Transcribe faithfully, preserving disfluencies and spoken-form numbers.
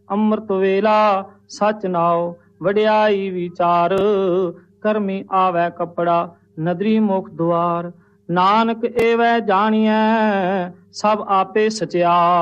ਅੰਮ੍ਰਿਤ ਵੇਲਾ ਸਚ ਨਾਉ ਵਡਿਆਈ ਵਿਚਾਰ। ਕਰਮੀ ਆਵੈ ਕੱਪੜਾ ਨਦਰੀ ਮੁਖ ਦੁਆਰ। ਨਾਨਕ ਏਵੈ ਜਾਣੀਐ ਸਭ ਆਪੇ ਸਚਿਆਰ।